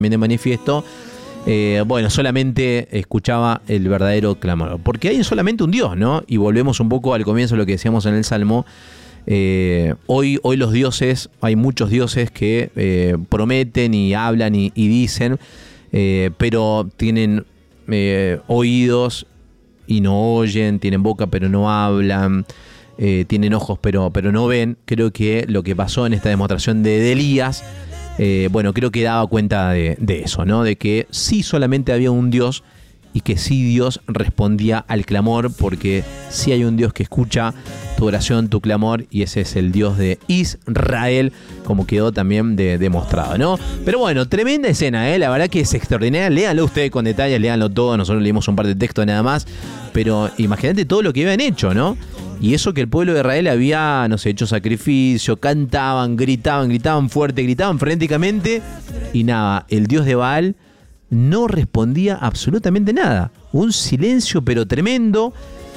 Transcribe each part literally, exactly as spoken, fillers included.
de manifiesto, eh, bueno, solamente escuchaba el verdadero clamor. Porque hay solamente un Dios, ¿no? Y volvemos un poco al comienzo de lo que decíamos en el Salmo. Eh, hoy, hoy los dioses, hay muchos dioses que eh, prometen y hablan y, y dicen, eh, pero tienen eh, oídos y no oyen, tienen boca pero no hablan, eh, tienen ojos pero, pero no ven. Creo que lo que pasó en esta demostración de, de Elías, eh, bueno, creo que daba cuenta de, de eso, ¿no? De que sí solamente había un Dios y que sí Dios respondía al clamor, porque sí hay un Dios que escucha tu oración, tu clamor, y ese es el Dios de Israel, como quedó también de, demostrado, ¿no? Pero bueno, tremenda escena, ¿eh? La verdad que es extraordinaria. Léanlo ustedes con detalle, léanlo todo. Nosotros leímos un par de textos nada más, pero imagínate todo lo que habían hecho, ¿no? Y eso que el pueblo de Israel había, no sé, hecho sacrificio, cantaban, gritaban, gritaban fuerte, gritaban frenéticamente, y nada, el Dios de Baal no respondía absolutamente nada. Un silencio pero tremendo.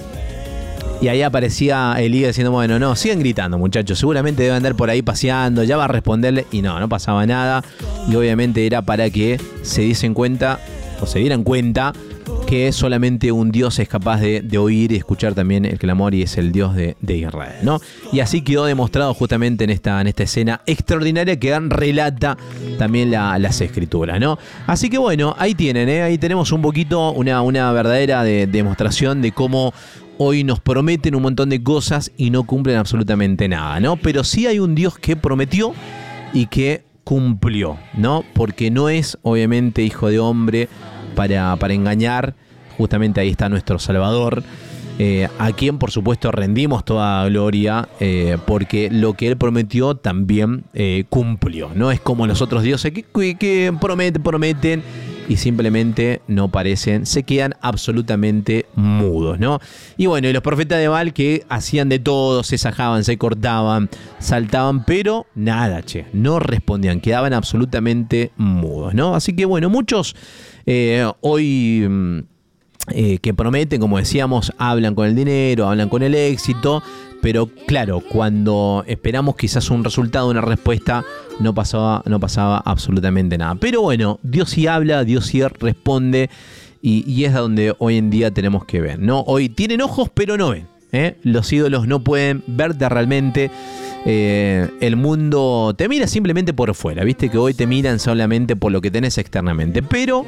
Y ahí aparecía Elías diciendo, bueno, no, sigan gritando, muchachos, seguramente deben andar por ahí paseando, ya va a responderle. Y no, no pasaba nada. Y obviamente era para que se diesen cuenta, o se dieran cuenta, que solamente un Dios es capaz de, de oír y escuchar también el clamor, y es el Dios de, de Israel, ¿no? Y así quedó demostrado justamente en esta, en esta escena extraordinaria que relata también la, las escrituras, ¿no? Así que bueno, ahí tienen, ¿eh? Ahí tenemos un poquito una, una verdadera de, demostración de cómo hoy nos prometen un montón de cosas y no cumplen absolutamente nada, ¿no? Pero sí hay un Dios que prometió y que cumplió, ¿no? Porque no es obviamente hijo de hombre para, para engañar. Justamente ahí está nuestro Salvador, eh, a quien por supuesto rendimos toda gloria, eh, porque lo que Él prometió también eh, cumplió. No es como los otros dioses que, que, que prometen, prometen y simplemente no parecen, se quedan absolutamente mudos, ¿no? Y bueno, y los profetas de Baal que hacían de todo, se sajaban, se cortaban, saltaban, pero nada, che, no respondían, quedaban absolutamente mudos, ¿no? Así que bueno, muchos eh, hoy... Eh, que prometen, como decíamos, hablan con el dinero, hablan con el éxito, pero claro, cuando esperamos quizás un resultado, una respuesta, no pasaba, no pasaba absolutamente nada. Pero bueno, Dios sí habla, Dios sí responde, y, y es donde hoy en día tenemos que ver, ¿no? Hoy tienen ojos pero no ven, ¿eh? Los ídolos no pueden verte realmente. Eh, el mundo te mira simplemente por fuera, viste que hoy te miran solamente por lo que tenés externamente, pero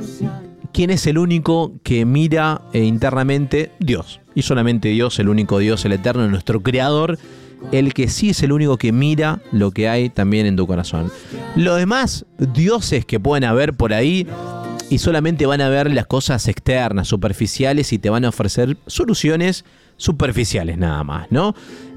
¿quién es el único que mira eh, internamente? Dios. Y solamente Dios, el único Dios, el eterno, nuestro creador, el que sí es el único que mira lo que hay también en tu corazón. Los demás dioses que pueden haber por ahí y solamente van a ver las cosas externas, superficiales, y te van a ofrecer soluciones superficiales nada más, ¿no?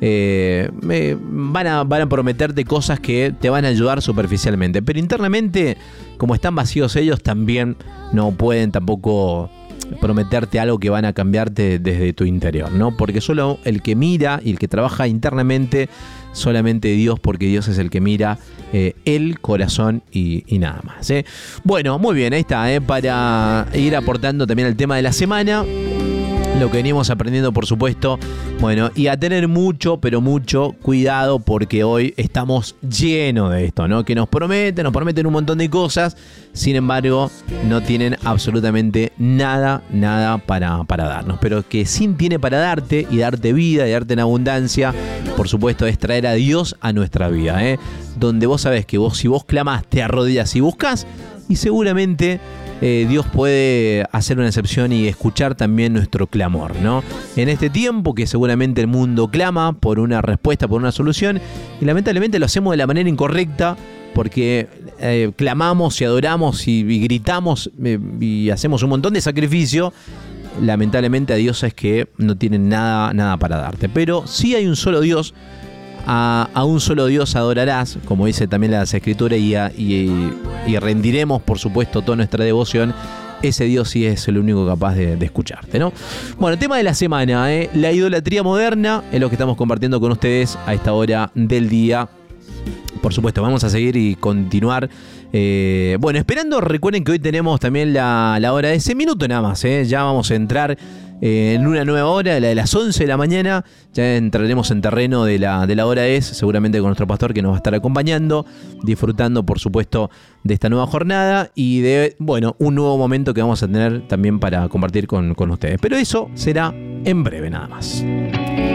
Eh, eh, van, a, van a prometerte cosas que te van a ayudar superficialmente, pero internamente, como están vacíos ellos, también no pueden tampoco prometerte algo que van a cambiarte desde tu interior, ¿no? Porque solo el que mira y el que trabaja internamente, solamente Dios, porque Dios es el que mira eh, el corazón y, y nada más, ¿eh? Bueno, muy bien, ahí está, ¿eh? Para ir aportando también el tema de la semana, lo que venimos aprendiendo, por supuesto. Bueno, y a tener mucho, pero mucho cuidado, porque hoy estamos llenos de esto, ¿no? Que nos prometen, nos prometen un montón de cosas, sin embargo, no tienen absolutamente nada, nada para, para darnos. Pero que sí tiene para darte, y darte vida, y darte en abundancia, por supuesto, es traer a Dios a nuestra vida, ¿eh? Donde vos sabés que vos, si vos clamás, te arrodillas y buscas, y seguramente Eh, Dios puede hacer una excepción y escuchar también nuestro clamor, ¿no? En este tiempo que seguramente el mundo clama por una respuesta, por una solución, y lamentablemente lo hacemos de la manera incorrecta, porque eh, clamamos y adoramos y, y gritamos eh, y hacemos un montón de sacrificio. Lamentablemente a Dios es que no tienen nada, nada para darte. Pero sí hay un solo Dios. A, a un solo Dios adorarás, como dice también las Escrituras, y, a, y, y rendiremos, por supuesto, toda nuestra devoción. Ese Dios sí es el único capaz de, de escucharte, ¿no? Bueno, tema de la semana, ¿eh? La idolatría moderna es lo que estamos compartiendo con ustedes a esta hora del día. Por supuesto, vamos a seguir y continuar. Eh, bueno, esperando, recuerden que hoy tenemos también la, la hora de ese minuto nada más, ¿eh? Ya vamos a entrar Eh, en una nueva hora, la de las once de la mañana, ya entraremos en terreno de la, de la hora es, seguramente con nuestro pastor que nos va a estar acompañando, disfrutando, por supuesto, de esta nueva jornada y de, bueno, un nuevo momento que vamos a tener también para compartir con, con ustedes. Pero eso será en breve nada más.